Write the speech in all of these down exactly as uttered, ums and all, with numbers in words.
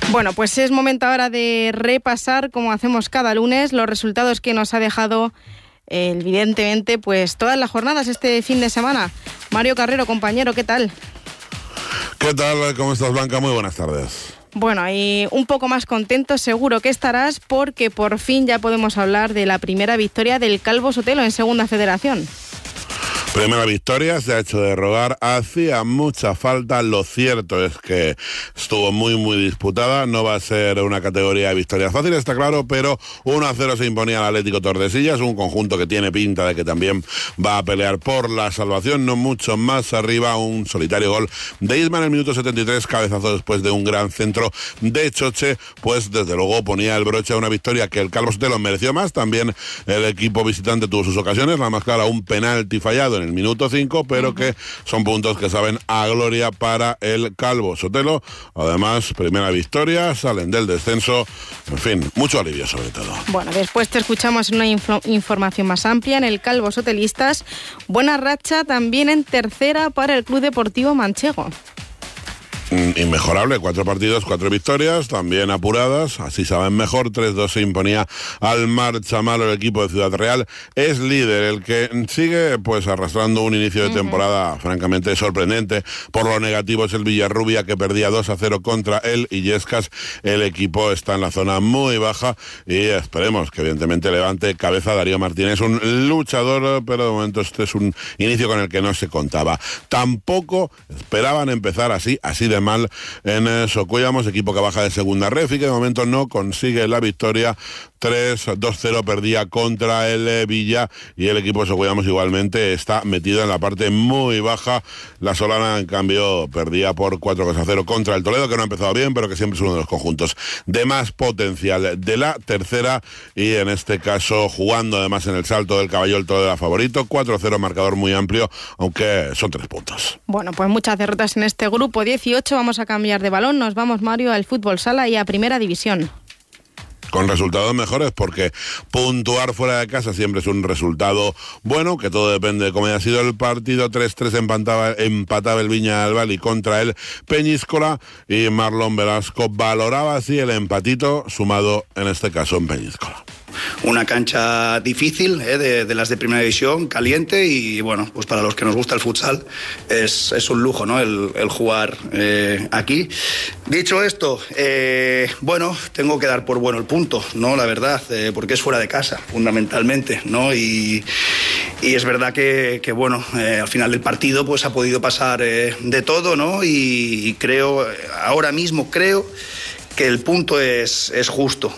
Bueno, pues es momento ahora de repasar, como hacemos cada lunes, los resultados que nos ha dejado, eh, evidentemente, pues todas las jornadas este fin de semana. Mario Carrero, compañero, ¿qué tal? ¿Qué tal? ¿Cómo estás, Blanca? Muy buenas tardes. Bueno, y un poco más contento seguro que estarás porque por fin ya podemos hablar de la primera victoria del Calvo Sotelo en Segunda Federación. Primera victoria, se ha hecho de rogar, hacía mucha falta, lo cierto es que estuvo muy muy disputada, no va a ser una categoría de victorias fáciles, está claro, pero uno a cero se imponía al Atlético Tordesillas, un conjunto que tiene pinta de que también va a pelear por la salvación, no mucho más arriba, un solitario gol de Isma en el minuto setenta y tres, cabezazo después de un gran centro de Choche, pues desde luego ponía el broche a una victoria que el Calvo Sotelo mereció más, también el equipo visitante tuvo sus ocasiones, la más clara un penalti fallado en el minuto cinco, pero que son puntos que saben a gloria para el Calvo Sotelo. Además, primera victoria, salen del descenso, en fin, mucho alivio sobre todo. Bueno, después te escuchamos en una info- información más amplia en el Calvo Sotelistas. Buena racha también en tercera para el Club Deportivo Manchego. Inmejorable, cuatro partidos, cuatro victorias, también apuradas, así saben mejor, tres dos se imponía al Marchamalo el equipo de Ciudad Real, es líder, el que sigue pues arrastrando un inicio de temporada uh-huh. francamente sorprendente, por lo negativo es el Villarrubia que perdía dos a cero contra el Illescas, el equipo está en la zona muy baja y esperemos que evidentemente levante cabeza Darío Martínez, un luchador, pero de momento este es un inicio con el que no se contaba, tampoco esperaban empezar así, así de mal en eh, Socuellamos, equipo que baja de segunda ref y que de momento no consigue la victoria. Tres dos cero perdía contra el eh, Villa y el equipo de Socuellamos igualmente está metido en la parte muy baja. La Solana en cambio perdía por cuatro a cero contra el Toledo, que no ha empezado bien pero que siempre es uno de los conjuntos de más potencial de la tercera y en este caso jugando además en el salto del caballo el Toledo era favorito, cuatro a cero, marcador muy amplio, aunque son tres puntos. Bueno, pues muchas derrotas en este grupo dieciocho. Vamos a cambiar de balón, nos vamos, Mario, al fútbol sala y a Primera División. Con resultados mejores, porque puntuar fuera de casa siempre es un resultado bueno, que todo depende de cómo haya sido el partido. tres tres empataba, empataba el Viña del Bali contra el Peñíscola y Marlon Velasco valoraba así el empatito sumado en este caso en Peñíscola. Una cancha difícil, eh, de, de las de Primera División, caliente y bueno, pues para los que nos gusta el futsal es, es un lujo, ¿no? El, el jugar eh, aquí. Dicho esto, eh, bueno, tengo que dar por bueno el punto, ¿no? La verdad, eh, porque es fuera de casa, fundamentalmente, ¿no? Y, y es verdad que, que bueno, eh, al final del partido pues ha podido pasar eh, de todo, ¿no? Y, y creo, ahora mismo creo que el punto es, es justo.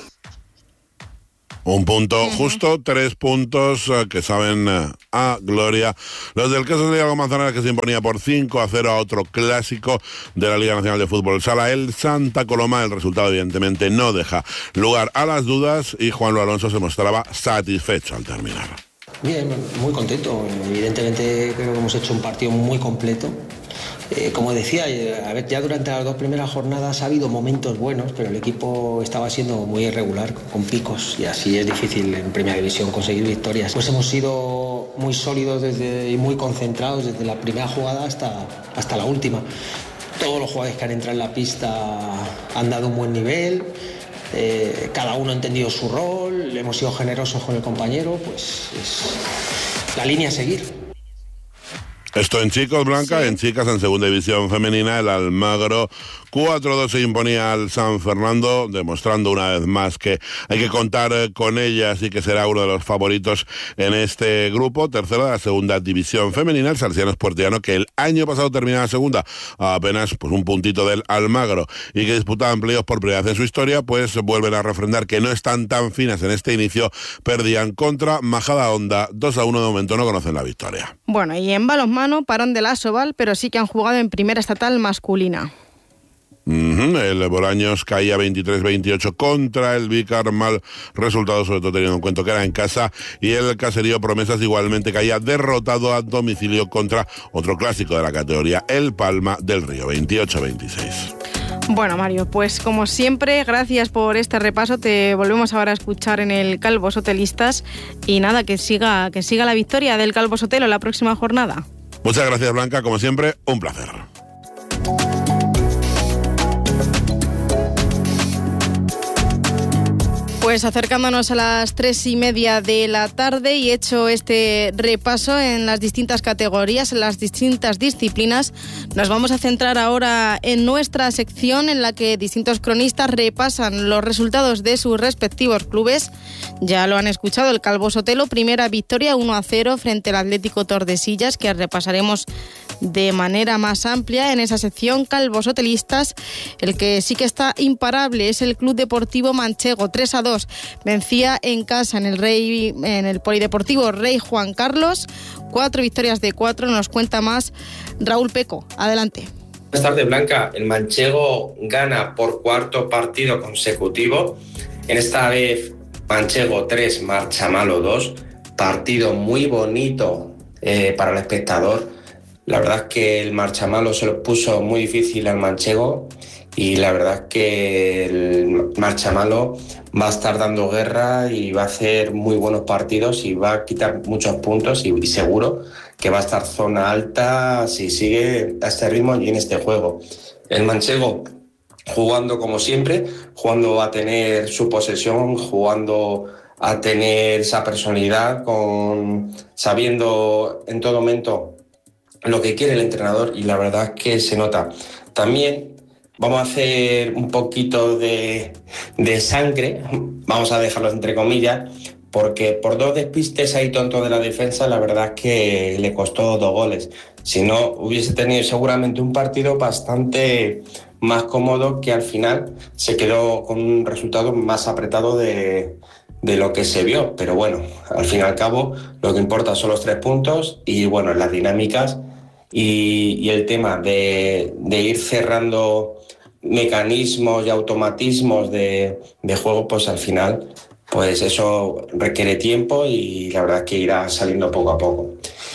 Un punto uh-huh. justo, tres puntos uh, que saben uh, a gloria. Los del caso de Diego Manzanares, que se imponía por cinco a cero a otro clásico de la Liga Nacional de Fútbol Sala, el Santa Coloma. El resultado evidentemente no deja lugar a las dudas y Juanlo Alonso se mostraba satisfecho al terminar. Bien, muy contento. Evidentemente creo que hemos hecho un partido muy completo. Eh, como decía, a ver, ya durante las dos primeras jornadas ha habido momentos buenos, pero el equipo estaba siendo muy irregular, con picos, y así es difícil en Primera División conseguir victorias. Pues hemos sido muy sólidos desde, y muy concentrados desde la primera jugada hasta, hasta la última. Todos los jugadores que han entrado en la pista han dado un buen nivel, eh, cada uno ha entendido su rol, hemos sido generosos con el compañero, pues es la línea a seguir. Esto en chicos, Blanca, sí. En chicas, en segunda división femenina, el Almagro cuatro dos se imponía al San Fernando, demostrando una vez más que hay que contar con ellas y que será uno de los favoritos en este grupo. Tercero de la segunda división femenina, el Salesiano Esportiano, que el año pasado terminaba segunda, a apenas pues, un puntito del Almagro, y que disputaban playoffs por primera vez en su historia, pues vuelven a refrendar que no están tan finas en este inicio, perdían contra Majadahonda, dos a uno, de momento no conocen la victoria. Bueno, y en balonmano, parón de la Asobal, pero sí que han jugado en primera estatal masculina. Uh-huh. El Bolaños caía veintitrés veintiocho contra el Vícar, mal resultado, sobre todo teniendo en cuenta que era en casa, y el Caserío Promesas igualmente caía derrotado a domicilio contra otro clásico de la categoría, el Palma del Río, veintiocho veintiséis. Bueno, Mario, pues como siempre, gracias por este repaso. Te volvemos ahora a escuchar en el Calvo Sotelistas y nada, que siga, que siga la victoria del Calvo Sotelo en la próxima jornada. Muchas gracias, Blanca, como siempre, un placer. Pues acercándonos a las tres y media de la tarde y hecho este repaso en las distintas categorías, en las distintas disciplinas, nos vamos a centrar ahora en nuestra sección en la que distintos cronistas repasan los resultados de sus respectivos clubes. Ya lo han escuchado, el Calvo Sotelo, primera victoria uno a cero frente al Atlético Tordesillas, que repasaremos de manera más amplia en esa sección Calvo Sotelistas. El que sí que está imparable es el Club Deportivo Manchego, tres a dos. Vencía en casa en el Rey, en el Polideportivo Rey Juan Carlos, cuatro victorias de cuatro. Nos cuenta más Raúl Peco. Adelante. Buenas tardes, Blanca. El Manchego gana por cuarto partido consecutivo. En esta vez Manchego tres, Marchamalo dos. Partido muy bonito eh, para el espectador. La verdad es que el Marchamalo se lo puso muy difícil al Manchego y la verdad es que el Marchamalo va a estar dando guerra y va a hacer muy buenos partidos y va a quitar muchos puntos y, y seguro que va a estar zona alta si sigue a este ritmo y en este juego. El Manchego jugando como siempre, jugando a tener su posesión, jugando a tener esa personalidad, con sabiendo en todo momento lo que quiere el entrenador y la verdad es que se nota. También vamos a hacer un poquito de, de sangre, vamos a dejarlo entre comillas, porque por dos despistes ahí tontos de la defensa, la verdad es que le costó dos goles. Si no, hubiese tenido seguramente un partido bastante más cómodo, que al final se quedó con un resultado más apretado de, de lo que se vio. Pero bueno, al fin y al cabo, lo que importa son los tres puntos y bueno, las dinámicas y, y el tema de, de ir cerrando mecanismos y automatismos de, de juego, pues al final pues eso requiere tiempo y la verdad es que irá saliendo poco a poco.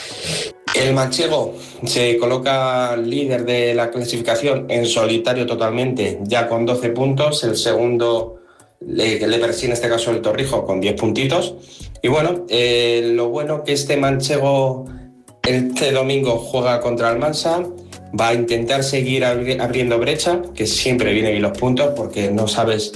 El Manchego se coloca líder de la clasificación en solitario totalmente, ya con doce puntos. El segundo le, le persigue en este caso el Torrijos con diez puntitos. Y bueno, eh, lo bueno que este Manchego este domingo juega contra el Mansa. Va a intentar seguir abri- abriendo brecha, que siempre vienen bien los puntos, porque no sabes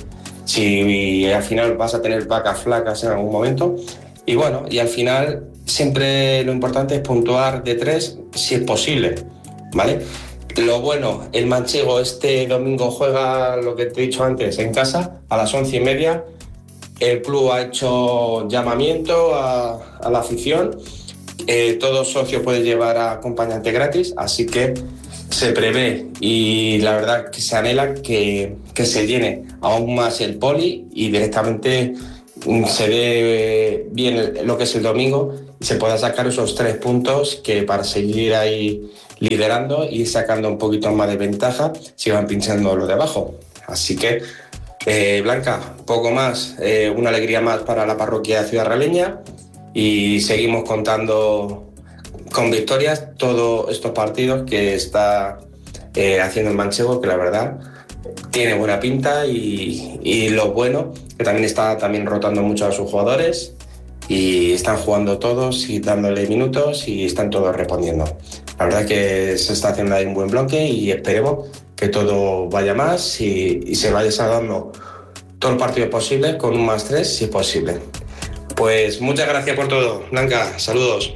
si al final vas a tener vacas flacas en algún momento. Y bueno, y al final siempre lo importante es puntuar de tres si es posible, ¿vale? Lo bueno, el Manchego este domingo juega, lo que te he dicho antes, en casa, a las once y media. El club ha hecho llamamiento a, a la afición. Eh, todo socio puede llevar a acompañante gratis, así que se prevé y la verdad que se anhela que, que se llene aún más el poli y directamente se dé bien lo que es el domingo y se pueda sacar esos tres puntos que para seguir ahí liderando y sacando un poquito más de ventaja si van pinchando los de abajo. Así que, eh, Blanca, poco más, eh, una alegría más para la parroquia de Ciudad Realeña y seguimos contando con victorias todos estos partidos que está eh, haciendo el Manchego, que la verdad tiene buena pinta y, y lo bueno, que también está también rotando mucho a sus jugadores y están jugando todos y dándole minutos y están todos respondiendo. La verdad que se está haciendo ahí un buen bloque y esperemos que todo vaya más y, y se vaya dando todo el partido posible con un más tres si es posible. Pues muchas gracias por todo, Blanca, saludos.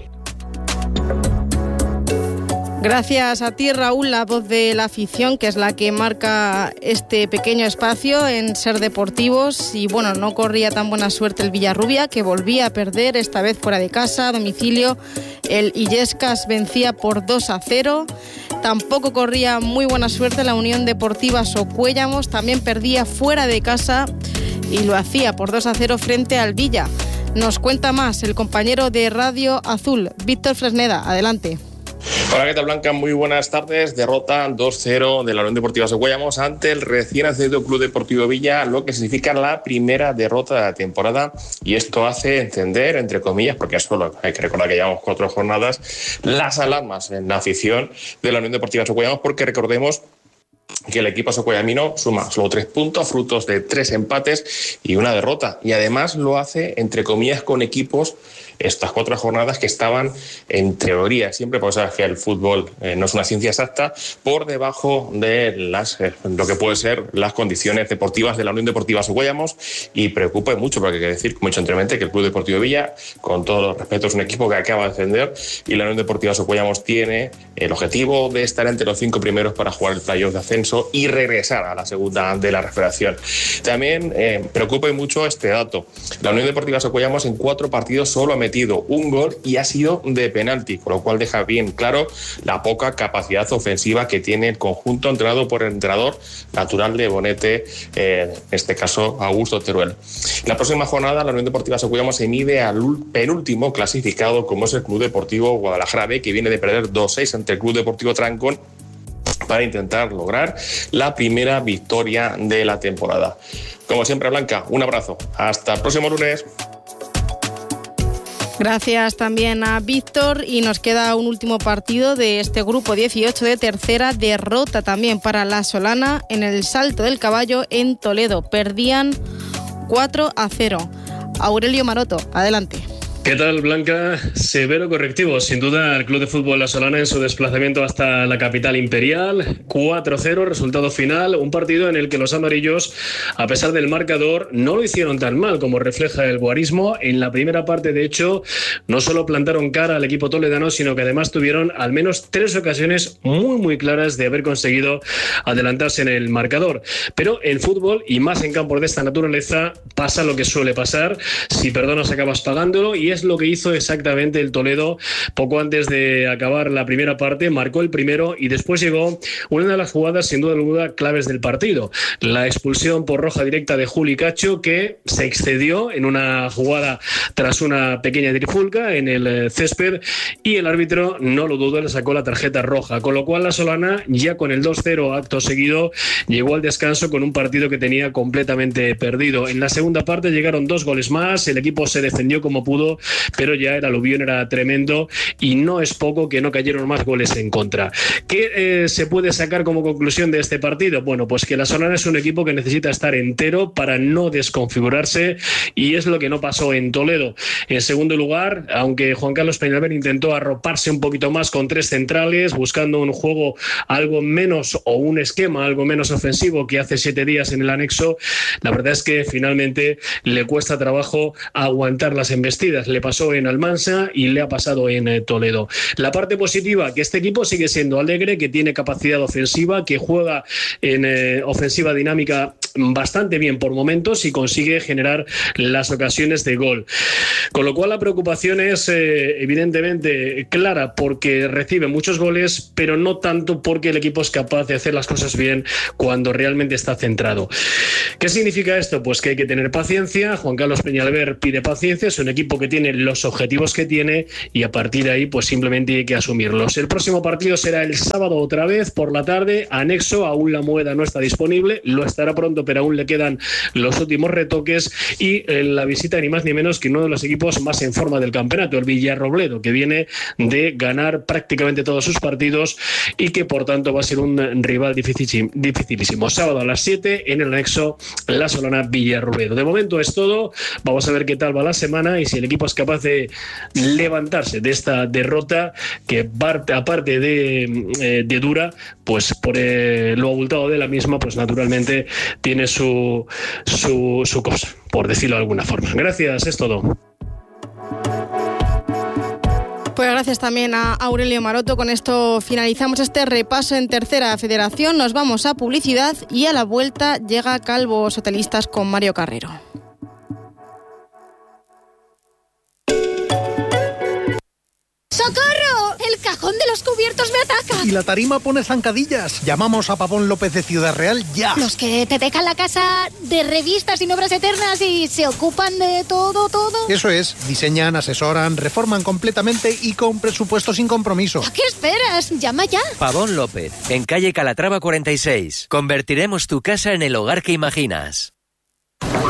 Gracias a ti, Raúl, la voz de la afición, que es la que marca este pequeño espacio en Ser Deportivos. Y bueno, no corría tan buena suerte el Villarrubia, que volvía a perder, esta vez fuera de casa, a domicilio. El Illescas vencía por dos a cero. Tampoco corría muy buena suerte la Unión Deportiva Socuéllamos, también perdía fuera de casa y lo hacía por dos a cero frente al Villa. Nos cuenta más el compañero de Radio Azul, Víctor Fresneda. Adelante. Hola, ¿qué tal, Blanca? Muy buenas tardes. Derrota dos cero de la Unión Deportiva Socuéllamos ante el recién accedido Club Deportivo Villa, lo que significa la primera derrota de la temporada. Y esto hace encender, entre comillas, porque solo hay que recordar que llevamos cuatro jornadas, las alarmas en la afición de la Unión Deportiva Socuéllamos, porque recordemos que el equipo socoyamino suma solo tres puntos, frutos de tres empates y una derrota. Y además lo hace, entre comillas, con equipos estas cuatro jornadas que estaban, en teoría, siempre, porque sabes que el fútbol eh, no es una ciencia exacta, por debajo de las eh, lo que puede ser las condiciones deportivas de la Unión Deportiva Socuellamos, y preocupa mucho, porque hay que decir, como he dicho anteriormente, que el Club Deportivo Villa, con todos los respetos, es un equipo que acaba de ascender, y la Unión Deportiva Socuellamos tiene el objetivo de estar entre los cinco primeros para jugar el playoff de ascenso y regresar a la segunda de la Federación. También eh, preocupa mucho este dato. La Unión Deportiva Socuellamos en cuatro partidos solo ha metido un gol y ha sido de penalti, con lo cual deja bien claro la poca capacidad ofensiva que tiene el conjunto entrenado por el entrenador natural de Bonete, eh, en este caso Augusto Teruel. La próxima jornada la Unión Deportiva Socuellamos se mide al penúltimo clasificado, como es el Club Deportivo Guadalajara B, que viene de perder dos seis ante el Club Deportivo Trancón, para intentar lograr la primera victoria de la temporada. Como siempre, Blanca, un abrazo. Hasta el próximo lunes. Gracias también a Víctor, y nos queda un último partido de este grupo dieciocho de tercera, derrota también para la Solana en el Salto del Caballo en Toledo. Perdían cuatro a cero. Aurelio Maroto, adelante. ¿Qué tal, Blanca? Severo correctivo, sin duda, el Club de Fútbol La Solana en su desplazamiento hasta la capital imperial. cuatro cero, resultado final, un partido en el que los amarillos, a pesar del marcador, no lo hicieron tan mal como refleja el guarismo. En la primera parte, de hecho, no solo plantaron cara al equipo toledano, sino que además tuvieron al menos tres ocasiones muy, muy claras de haber conseguido adelantarse en el marcador. Pero en fútbol, y más en campos de esta naturaleza, pasa lo que suele pasar. Si perdonas, acabas pagándolo, y es lo que hizo exactamente el Toledo poco antes de acabar la primera parte. Marcó el primero y después llegó una de las jugadas sin duda alguna claves del partido, la expulsión por roja directa de Juli Cacho, que se excedió en una jugada tras una pequeña trifulca en el césped, y el árbitro no lo dudó, le sacó la tarjeta roja, con lo cual la Solana, ya con el dos cero acto seguido, llegó al descanso con un partido que tenía completamente perdido. En la segunda parte llegaron dos goles más, el equipo se defendió como pudo, pero ya el aluvión era tremendo, y no es poco que no cayeron más goles en contra. ¿Qué eh, se puede sacar como conclusión de este partido? Bueno, pues que la Solana es un equipo que necesita estar entero para no desconfigurarse, y es lo que no pasó en Toledo. En segundo lugar, aunque Juan Carlos Peñalver intentó arroparse un poquito más con tres centrales, buscando un juego algo menos, o un esquema algo menos ofensivo que hace siete días en el anexo, la verdad es que finalmente le cuesta trabajo aguantar las embestidas. Le pasó en Almansa y le ha pasado en eh, Toledo. La parte positiva, que este equipo sigue siendo alegre, que tiene capacidad ofensiva, que juega en eh, ofensiva dinámica bastante bien por momentos y consigue generar las ocasiones de gol. Con lo cual la preocupación es eh, evidentemente clara, porque recibe muchos goles, pero no tanto porque el equipo es capaz de hacer las cosas bien cuando realmente está centrado. ¿Qué significa esto? Pues que hay que tener paciencia. Juan Carlos Peñalver pide paciencia, es un equipo que tiene los objetivos que tiene, y a partir de ahí pues simplemente hay que asumirlos. El próximo partido será el sábado otra vez por la tarde, anexo. Aún la Mueda no está disponible, lo estará pronto, pero aún le quedan los últimos retoques, y eh, la visita ni más ni menos que uno de los equipos más en forma del campeonato, el Villarrobledo, que viene de ganar prácticamente todos sus partidos y que por tanto va a ser un rival difícil, dificilísimo. Sábado a las siete en el anexo, La Solana Villarrobledo. De momento es todo, vamos a ver qué tal va la semana y si el equipo es capaz de levantarse de esta derrota, que parte, aparte de, eh, de dura, pues por eh, lo abultado de la misma, pues naturalmente tiene su, su, su cosa, por decirlo de alguna forma. Gracias, es todo. Pues gracias también a Aurelio Maroto. Con esto finalizamos este repaso en Tercera Federación. Nos vamos a publicidad y a la vuelta llega Calvos Hotelistas con Mario Carrero. ¡Socorro! ¡El cajón de los cubiertos me ataca! Y la tarima pone zancadillas. Llamamos a Pavón López de Ciudad Real ya. Los que te dejan la casa de revistas sin obras eternas y se ocupan de todo, todo. Eso es. Diseñan, asesoran, reforman completamente y con presupuesto sin compromiso. ¿A qué esperas? Llama ya. Pavón López, en calle Calatrava cuarenta y seis. Convertiremos tu casa en el hogar que imaginas.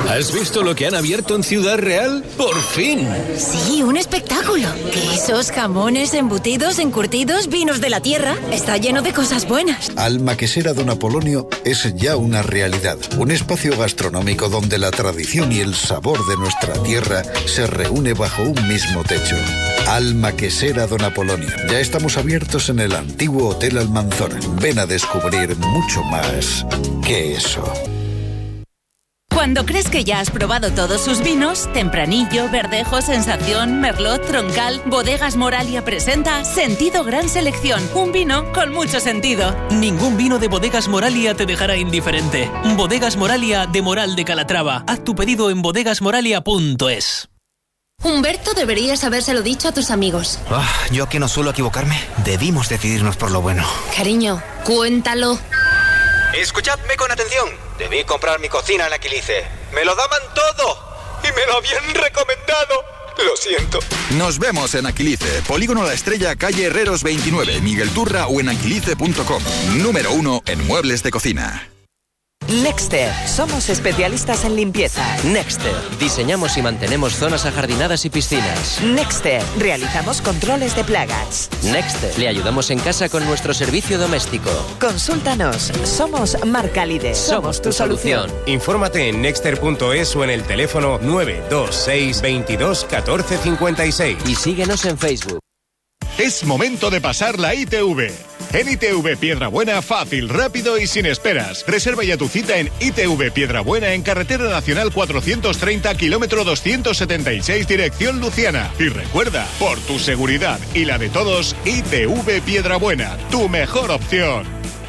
¿Has visto lo que han abierto en Ciudad Real? ¡Por fin! Sí, un espectáculo. Quesos, jamones, embutidos, encurtidos, vinos de la tierra. Está lleno de cosas buenas. Alma Quesera Don Apolonio es ya una realidad. Un espacio gastronómico donde la tradición y el sabor de nuestra tierra se reúne bajo un mismo techo. Alma Quesera Don Apolonio. Ya estamos abiertos en el antiguo Hotel Almanzora. Ven a descubrir mucho más que eso. Cuando crees que ya has probado todos sus vinos, Tempranillo, Verdejo, Sensación, Merlot, Troncal, Bodegas Moralia presenta Sentido Gran Selección, un vino con mucho sentido. Ningún vino de Bodegas Moralia te dejará indiferente. Bodegas Moralia de Moral de Calatrava. Haz tu pedido en bodegas moralia punto es. Humberto, deberías habérselo dicho a tus amigos. Oh, yo que no suelo equivocarme, debimos decidirnos por lo bueno. Cariño, cuéntalo. Escuchadme con atención. Debí comprar mi cocina en Aquilice. Me lo daban todo y me lo habían recomendado. Lo siento. Nos vemos en Aquilice, Polígono La Estrella, calle Herreros veintinueve, Miguel Turra o en aquilice punto com. Número uno en muebles de cocina. Nexter. Somos especialistas en limpieza. Nexter. Diseñamos y mantenemos zonas ajardinadas y piscinas. Nexter. Realizamos controles de plagas. Nexter. Le ayudamos en casa con nuestro servicio doméstico. Consúltanos. Somos Marca Líder. Somos tu solución. Infórmate en nexter punto es o en el teléfono nueve dos seis veintidós catorce cincuenta y seis. Y síguenos en Facebook. Es momento de pasar la I T V. En I T V Piedrabuena, fácil, rápido y sin esperas. Reserva ya tu cita en I T V Piedrabuena en Carretera Nacional cuatrocientos treinta, kilómetro doscientos setenta y seis, dirección Luciana. Y recuerda, por tu seguridad y la de todos, I T V Piedrabuena, tu mejor opción.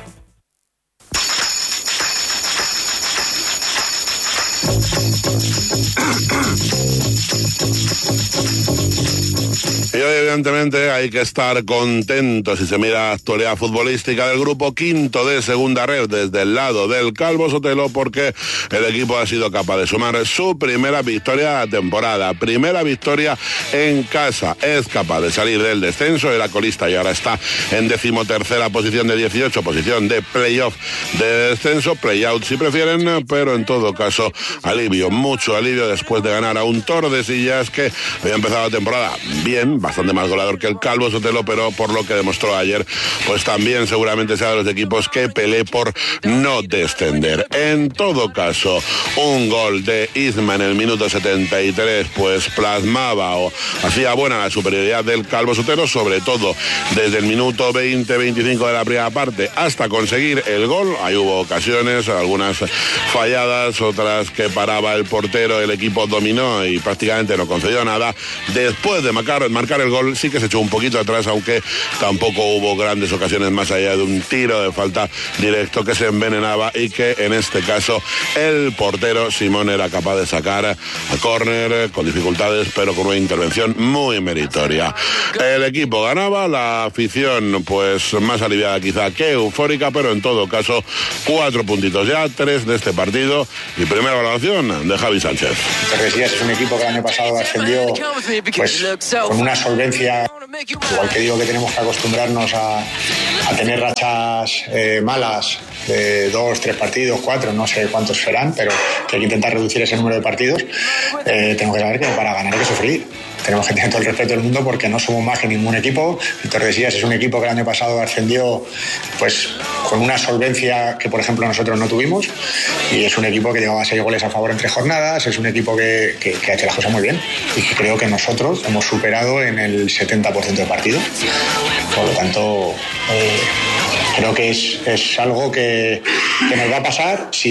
Y hoy, evidentemente, hay que estar contentos si se mira la actualidad futbolística del grupo quinto de Segunda Red desde el lado del Calvo Sotelo, porque el equipo ha sido capaz de sumar su primera victoria de la temporada, primera victoria en casa. Es capaz de salir del descenso, era colista y ahora está en decimotercera posición de dieciocho, posición de playoff de descenso, playout si prefieren, pero en todo caso, alivio, mucho alivio después de ganar a un Tordesillas que había empezado la temporada bien, bastante más goleador que el Calvo Sotelo, pero por lo que demostró ayer, pues también seguramente sea de los equipos que pelee por no descender. En todo caso, un gol de Isma en el minuto setenta y tres, pues plasmaba o hacía buena la superioridad del Calvo Sotelo, sobre todo desde el minuto veinte veinticinco de la primera parte hasta conseguir el gol. Ahí hubo ocasiones, algunas falladas, otras que paraba el portero, el equipo dominó y prácticamente no concedió nada. Después de marcar, marcar el gol sí que se echó un poquito atrás, aunque tampoco hubo grandes ocasiones más allá de un tiro de falta directo que se envenenaba y que en este caso el portero Simón era capaz de sacar a córner con dificultades, pero con una intervención muy meritoria. El equipo ganaba, la afición pues más aliviada quizá que eufórica, pero en todo caso cuatro puntitos ya, tres de este partido y primera valoración de Javi Sánchez. Tordesillas es un equipo que el año pasado ascendió pues con una solvencia, igual que digo que tenemos que acostumbrarnos a, a tener rachas eh, malas de dos, tres partidos, cuatro, no sé cuántos serán, pero que hay que intentar reducir ese número de partidos. Eh, tengo que saber que para ganar hay que sufrir. Tenemos que tener todo el respeto del mundo porque no somos más que ningún equipo. El Tordesillas es un equipo que el año pasado ascendió pues con una solvencia que, por ejemplo, nosotros no tuvimos, y es un equipo que llevaba seis goles a favor en tres jornadas, es un equipo que, que, que ha hecho las cosas muy bien y que creo que nosotros hemos superado en el setenta por ciento de partidos. Por lo tanto, eh, creo que es, es algo que, que nos va a pasar si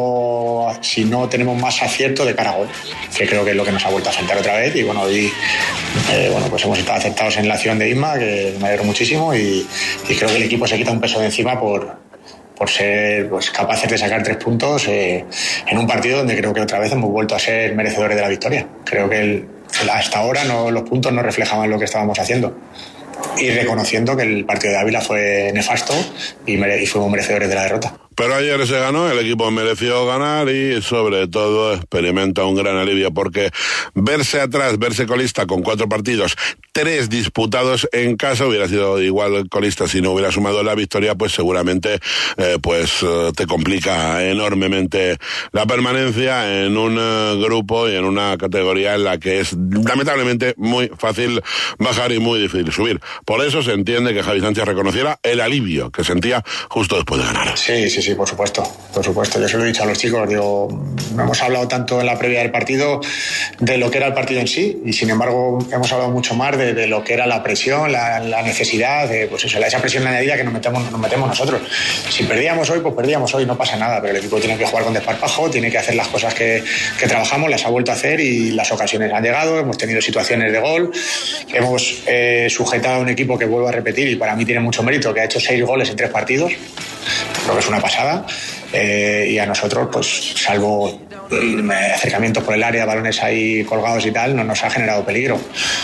no, si no tenemos más acierto de cara a gol, que creo que es lo que nos ha vuelto a faltar otra vez. Y bueno, hoy eh, bueno, pues hemos estado acertados en la acción de Isma, que me alegro muchísimo, y, y creo que el equipo se quita un peso de encima por, por ser pues, capaces de sacar tres puntos eh, en un partido donde creo que otra vez hemos vuelto a ser merecedores de la victoria. Creo que el, hasta ahora no, los puntos no reflejaban lo que estábamos haciendo. Y reconociendo que el partido de Ávila fue nefasto y, mere- y fuimos merecedores de la derrota. Pero ayer se ganó, el equipo mereció ganar y sobre todo experimenta un gran alivio porque verse atrás, verse colista con cuatro partidos, tres disputados en casa, hubiera sido igual colista si no hubiera sumado la victoria, pues seguramente eh, pues eh, te complica enormemente la permanencia en un eh, grupo y en una categoría en la que es lamentablemente muy fácil bajar y muy difícil subir. Por eso se entiende que Javi Sánchez reconociera el alivio que sentía justo después de ganar. Sí, sí, sí, por supuesto, por supuesto. Yo se lo he dicho a los chicos, digo, no hemos hablado tanto en la previa del partido de lo que era el partido en sí y sin embargo hemos hablado mucho más de, de lo que era la presión, la, la necesidad, de, pues eso, esa presión añadida que nos metemos, nos metemos nosotros. Si perdíamos hoy, pues perdíamos hoy, no pasa nada, pero el equipo tiene que jugar con desparpajo, tiene que hacer las cosas que, que trabajamos, las ha vuelto a hacer y las ocasiones han llegado, hemos tenido situaciones de gol, hemos eh, sujetado a un equipo que vuelvo a repetir y para mí tiene mucho mérito, que ha hecho seis goles en tres partidos, creo que es una pasada, eh, y a nosotros, pues salvo eh, acercamientos por el área, balones ahí colgados y tal, no nos ha generado peligro.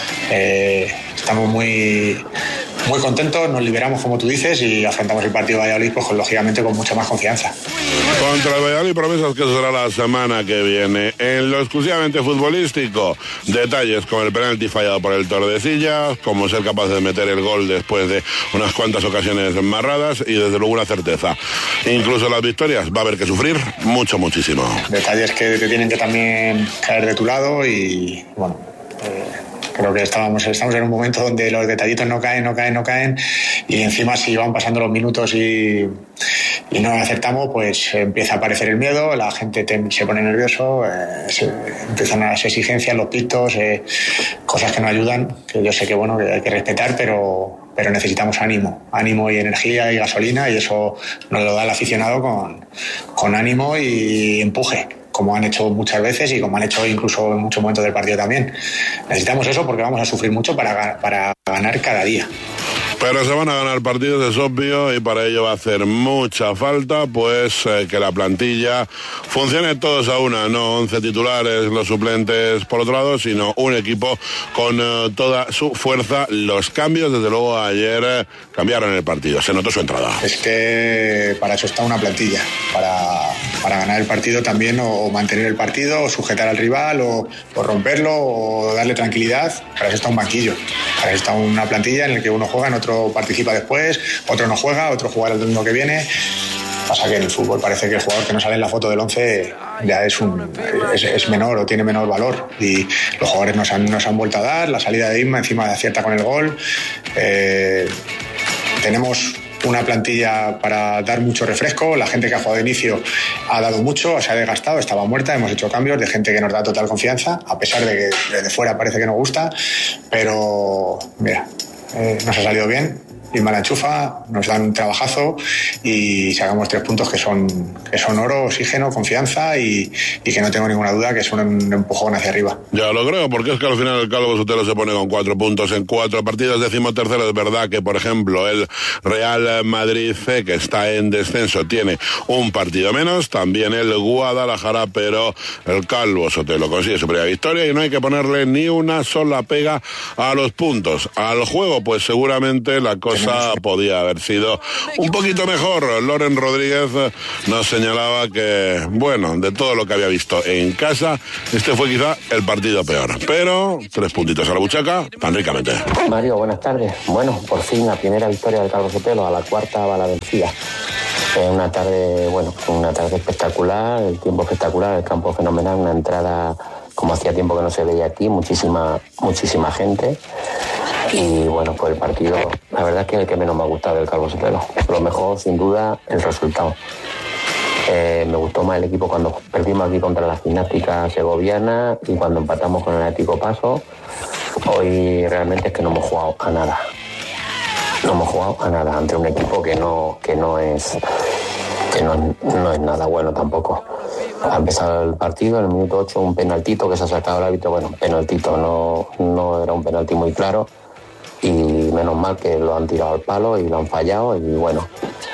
Eh, estamos muy, muy contentos, nos liberamos como tú dices y afrontamos el partido de Valladolid pues lógicamente con mucha más confianza. Contra el Valladolid promesas que será la semana que viene. En lo exclusivamente futbolístico, detalles con el penalti fallado por el Tordesillas, como ser capaz de meter el gol después de unas cuantas ocasiones marradas y desde luego una certeza. Incluso las victorias va a haber que sufrir mucho, muchísimo. Detalles que te tienen que también caer de tu lado y bueno... Eh... Creo que estábamos, estamos en un momento donde los detallitos no caen, no caen, no caen y encima si van pasando los minutos y, y no acertamos, pues empieza a aparecer el miedo, la gente te, se pone nervioso, eh, se, empiezan las exigencias, los pitos, eh, cosas que no ayudan, que yo sé que bueno que hay que respetar, pero, pero necesitamos ánimo, ánimo y energía y gasolina y eso nos lo da el aficionado con, con ánimo y empuje, como han hecho muchas veces y como han hecho incluso en muchos momentos del partido también. Necesitamos eso porque vamos a sufrir mucho para, para ganar cada día. Pero se van a ganar partidos, es obvio, y para ello va a hacer mucha falta, pues eh, que la plantilla funcione todos a una, no once titulares, los suplentes por otro lado, sino un equipo con eh, toda su fuerza. Los cambios, desde luego, ayer eh, cambiaron el partido, se notó su entrada. Es que para eso está una plantilla, para, para ganar el partido también, o mantener el partido, o sujetar al rival, o, o romperlo, o darle tranquilidad. Para eso está un banquillo, para eso está una plantilla en la que uno juega, en otro participa después, otro no juega, otro jugará el domingo que viene. Pasa que en el fútbol parece que el jugador que no sale en la foto del once ya es, un, es, es menor o tiene menor valor y los jugadores nos han, nos han vuelto a dar, la salida de Isma encima acierta con el gol. Eh, tenemos una plantilla para dar mucho refresco, la gente que ha jugado de inicio ha dado mucho, se ha desgastado, estaba muerta, hemos hecho cambios de gente que nos da total confianza, a pesar de que desde fuera parece que nos gusta, pero mira, Eh, nos ha salido bien, Isma la enchufa, nos dan un trabajazo y sacamos tres puntos que son, que son oro, oxígeno, confianza y, y que no tengo ninguna duda que es un empujón hacia arriba. Ya lo creo, porque es que al final el Calvo Sotelo se pone con cuatro puntos en cuatro partidos, decimotercero. Es verdad que, por ejemplo, el Real Madrid C, que está en descenso, tiene un partido menos, también el Guadalajara, pero el Calvo Sotelo consigue su primera victoria y no hay que ponerle ni una sola pega a los puntos. Al juego, pues seguramente la cosa podía haber sido un poquito mejor. Loren Rodríguez nos señalaba que, bueno, de todo lo que había visto en casa, este fue quizá el partido peor. Pero tres puntitos a la buchaca, tan ricamente. Mario, buenas tardes. Bueno, por fin la primera victoria del Calvo Sotelo, a la cuarta va la vencida. Eh, una tarde, bueno, una tarde espectacular, el tiempo espectacular, el campo fenomenal, una entrada como hacía tiempo que no se veía aquí, muchísima, muchísima gente. Y bueno, pues el partido, la verdad es que es el que menos me ha gustado del Calvo Sotelo. Lo mejor, sin duda, el resultado. Eh, me gustó más el equipo cuando perdimos aquí contra la Gimnástica Segoviana y cuando empatamos con el Atlético Paso. Hoy realmente es que no hemos jugado a nada. No hemos jugado a nada ante un equipo que no, que no es que no, no es nada bueno tampoco. Ha empezado el partido, en el minuto ocho un penaltito que se ha sacado el árbitro. Bueno, penaltito, no, no era un penalti muy claro. Y menos mal que lo han tirado al palo y lo han fallado y bueno.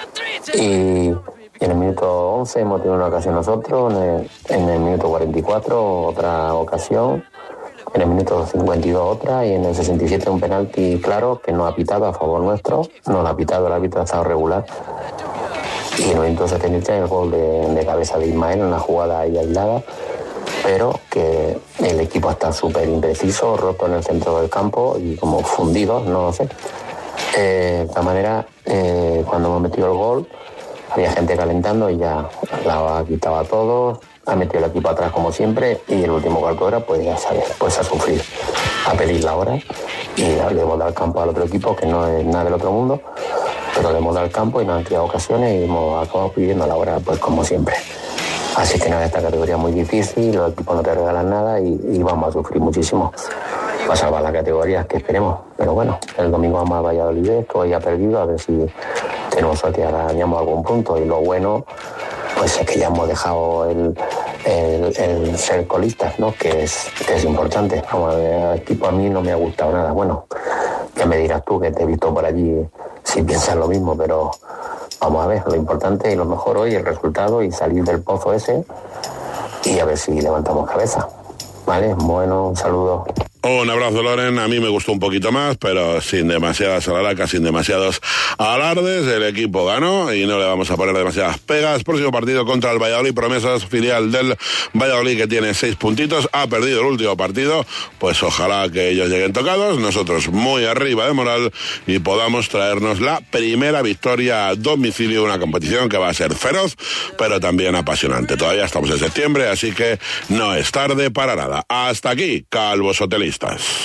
Y en el minuto once hemos tenido una ocasión nosotros, en el, en el minuto cuarenta y cuatro otra ocasión, en el minuto cincuenta y dos otra y en el sesenta y siete un penalti claro que no ha pitado a favor nuestro, no lo ha pitado, el árbitro ha estado regular. y en el minuto setenta y tres el gol de, de cabeza de Ismael, una jugada ahí aislada, pero que el equipo está súper impreciso, roto en el centro del campo y como fundido, no lo sé. Eh, de esta manera, eh, cuando hemos metido el gol, había gente calentando y ya la ha quitado a todos, ha metido el equipo atrás como siempre y el último cuarto de hora, pues ya sabes, pues a sufrir, a pedir la hora y le hemos dado el campo al otro equipo, que no es nada del otro mundo, pero le hemos dado el campo y nos han creado ocasiones y hemos acabado pidiendo la hora, pues como siempre. Así que nada, esta categoría es muy difícil, los equipos no te regalan nada y, y vamos a sufrir muchísimo para salvar la categoría, que esperemos. Pero bueno, el domingo vamos a Valladolid, que hoy ha perdido, a ver si tenemos suerte y arañamos algún punto. Y lo bueno, pues es que ya hemos dejado el, el, el ser colistas, ¿no? Que es, que es importante. Vamos, el equipo a mí no me ha gustado nada. Bueno, ya me dirás tú, que te he visto por allí, si piensas lo mismo, pero vamos a ver, lo importante y lo mejor hoy, el resultado y salir del pozo ese y a ver si levantamos cabeza. Vale, bueno, un saludo. Un abrazo, Loren. A mí me gustó un poquito más, pero sin demasiadas alaracas, sin demasiados alardes. El equipo ganó y no le vamos a poner demasiadas pegas. Próximo partido contra el Valladolid Promesas, filial del Valladolid, que tiene seis puntitos. Ha perdido el último partido. Pues ojalá que ellos lleguen tocados. Nosotros muy arriba de moral y podamos traernos la primera victoria a domicilio de una competición que va a ser feroz, pero también apasionante. Todavía estamos en septiembre, así que no es tarde para nada. Hasta aquí, Calvos Hotelistas.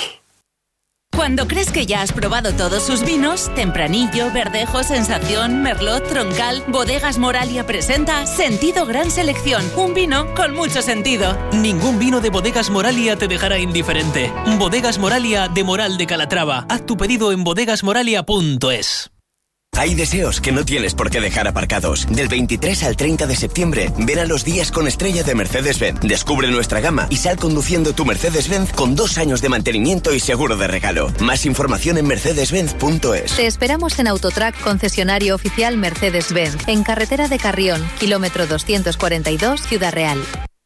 Cuando crees que ya has probado todos sus vinos, Tempranillo, Verdejo, Sensación, Merlot, Troncal, Bodegas Moralia presenta Sentido Gran Selección, un vino con mucho sentido. Ningún vino de Bodegas Moralia te dejará indiferente. Bodegas Moralia de Moral de Calatrava. Haz tu pedido en bodegas moralia punto es. Hay deseos que no tienes por qué dejar aparcados. Del veintitrés al treinta de septiembre, ven a los días con estrella de Mercedes-Benz. Descubre nuestra gama y sal conduciendo tu Mercedes-Benz con dos años de mantenimiento y seguro de regalo. Más información en mercedes benz punto es. Te esperamos en Autotrack, concesionario oficial Mercedes-Benz, en carretera de Carrión, kilómetro doscientos cuarenta y dos, Ciudad Real.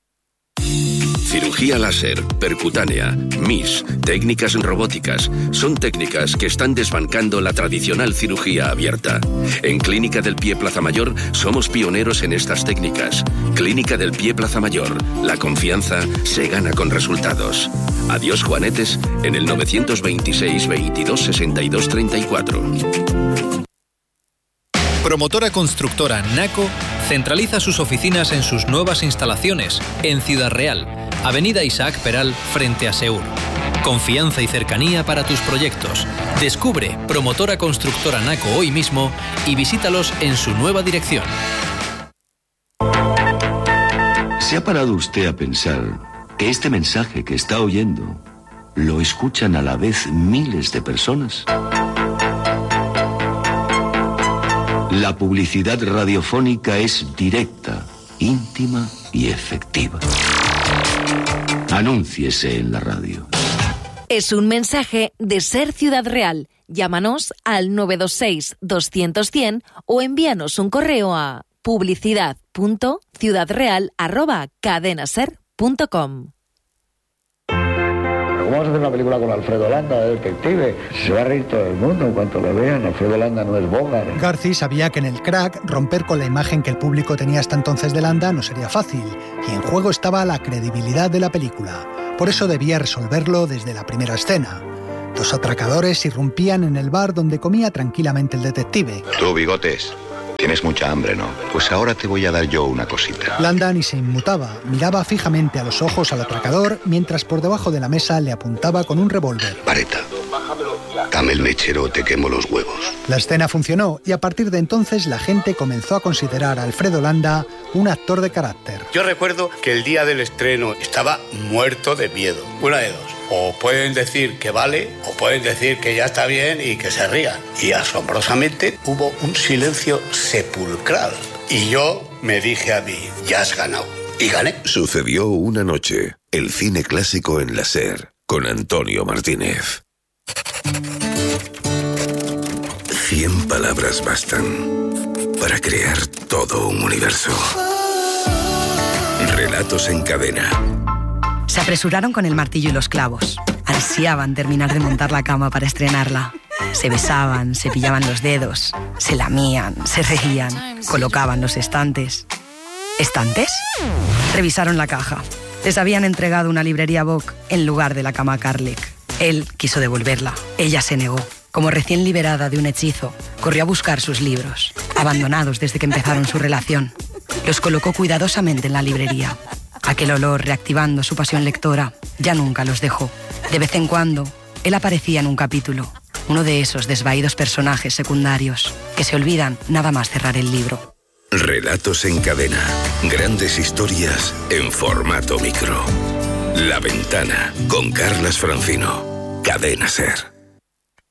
Cirugía láser, percutánea, M I S, técnicas robóticas, son técnicas que están desbancando la tradicional cirugía abierta. En Clínica del Pie Plaza Mayor somos pioneros en estas técnicas. Clínica del Pie Plaza Mayor, la confianza se gana con resultados. Adiós Juanetes en el novecientos veintiséis veintidós sesenta y dos treinta y cuatro. Promotora constructora Naco centraliza sus oficinas en sus nuevas instalaciones en Ciudad Real, Avenida Isaac Peral, frente a Seur. Confianza y cercanía para tus proyectos. Descubre Promotora Constructora Naco hoy mismo y visítalos en su nueva dirección. ¿Se ha parado usted a pensar que este mensaje que está oyendo lo escuchan a la vez miles de personas? La publicidad radiofónica es directa, íntima y efectiva. Anúnciese en la radio. Es un mensaje de Ser Ciudad Real. Llámanos al nueve dos seis, doscientos, cien o envíanos un correo a publicidad punto ciudadreal arroba cadenaser punto com. ¿Cómo vas a hacer una película con Alfredo Landa, de detective? Se va a reír todo el mundo en cuanto lo vean. Alfredo Landa no es Bogart. Garci sabía que en el crack romper con la imagen que el público tenía hasta entonces de Landa no sería fácil, y en juego estaba la credibilidad de la película. Por eso debía resolverlo desde la primera escena. Dos atracadores irrumpían en el bar donde comía tranquilamente el detective. Tú, Bigotes, tienes mucha hambre, ¿no? Pues ahora te voy a dar yo una cosita. Landa ni se inmutaba, miraba fijamente a los ojos al atracador, mientras por debajo de la mesa le apuntaba con un revólver. Vareta, dame el mechero o te quemo los huevos. La escena funcionó y a partir de entonces la gente comenzó a considerar a Alfredo Landa un actor de carácter. Yo recuerdo que el día del estreno estaba muerto de miedo. Una de dos. O pueden decir que vale, o pueden decir que ya está bien y que se rían. Y asombrosamente hubo un silencio sepulcral. Y yo me dije a mí, ya has ganado. Y gané. Sucedió una noche, el cine clásico en la SER, con Antonio Martínez. Cien palabras bastan para crear todo un universo. Relatos en cadena. Se apresuraron con el martillo y los clavos. Ansiaban terminar de montar la cama para estrenarla. Se besaban, se pillaban los dedos, se lamían, se reían, colocaban los estantes. ¿Estantes? Revisaron la caja. Les habían entregado una librería Vogue en lugar de la cama Carlick. Él quiso devolverla. Ella se negó. Como recién liberada de un hechizo, corrió a buscar sus libros, abandonados desde que empezaron su relación. Los colocó cuidadosamente en la librería. Aquel olor, reactivando su pasión lectora, ya nunca los dejó. De vez en cuando, él aparecía en un capítulo, uno de esos desvaídos personajes secundarios que se olvidan nada más cerrar el libro. Relatos en cadena. Grandes historias en formato micro. La Ventana, con Carlas Francino. Cadena SER.